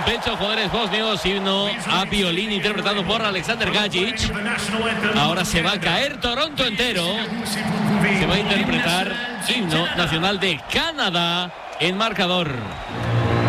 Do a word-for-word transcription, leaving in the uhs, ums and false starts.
con pecho, jugadores bosnios, himno a violín interpretado por Alexander Gajic. Ahora se va a caer Toronto entero. Se va a interpretar himno nacional de Canadá en marcador.